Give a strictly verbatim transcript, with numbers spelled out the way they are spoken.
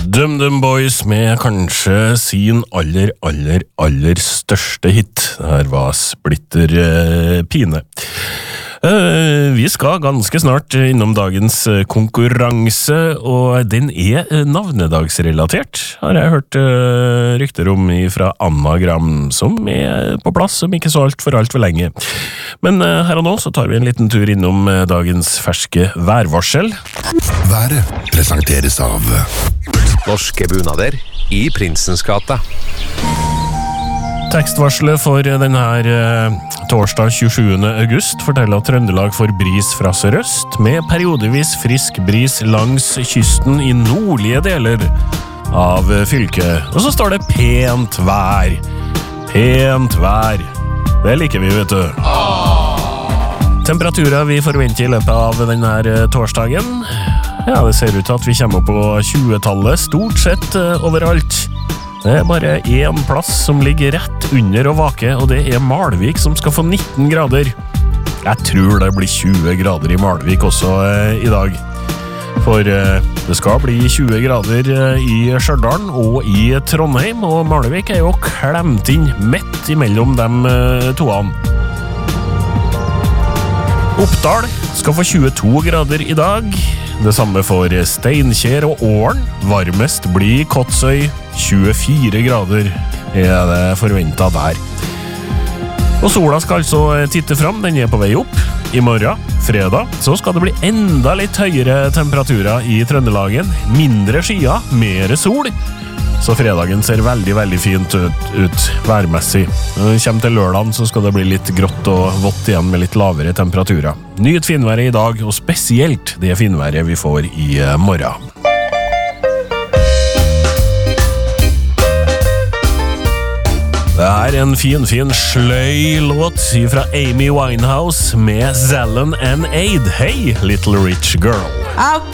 DumDum Boys med kanskje sin aller, aller, aller største hit. Det her var Splitter eh, Pine. Eh, vi skal ganske snart innom dagens konkurranse, og den er navnedagsrelatert, har jeg hørt eh, rykter om fra Anagram, som er på plass om ikke så alt for alt for lenge. Men eh, her og nå så tar vi en liten tur innom eh, dagens ferske værvarsel. Været presenteres av Norske bunader i Prinsens gate. Tekstvarselet for denne eh, torsdag tjuesjuende august forteller at Trøndelag får bris fra sørøst, med periodevis frisk bris langs kysten i nordlige deler av fylket. Og så står det pent vær. Pent vær. Det liker vi, vet du. Temperaturer vi forventer i løpet av denne torsdagen. Ja, det ser ut til at vi kommer på tjuetallet stort sett uh, overalt. Det er bare en plass som ligger rett under og vake, og det er Malvik som skal få nitten grader. Jeg tror det blir tjue grader i Malvik også uh, i dag. For uh, det skal bli tjue grader uh, i Stjørdal og i Trondheim, og Malvik er jo klemt inn midt imellom de uh, toene. Oppdal skal få tjueto grader i dag. Det samme for Steinkjer og Åren. Varmest blir Kotsøy, tjuefire grader er det forventet der. Og sola skal altså titte fram, den er på vei opp. I morgen, fredag, så skal det bli enda litt høyere temperaturer i Trøndelagen. Mindre skyer, mer sol. Så fredagen ser veldig, veldig fint ut, ut værmessig. Når vi kommer til lørdagen, så skal det bli litt grått og vått igjen med litt lavere temperaturer. Nyt finværet i dag, og spesielt det finværet vi får i morgen. Det er en fin, fin sløy låt fra Amy Winehouse med Zallen and Aid. Hey, Little Rich Girl. I'll